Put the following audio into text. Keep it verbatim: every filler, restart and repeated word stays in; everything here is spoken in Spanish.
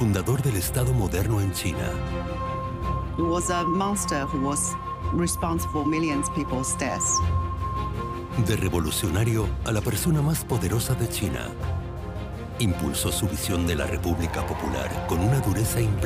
fundador del Estado moderno en China. He was a monster who was responsible for millions of people's deaths. De revolucionario a la persona más poderosa de China. Impulsó su visión de la República Popular con una dureza implacable.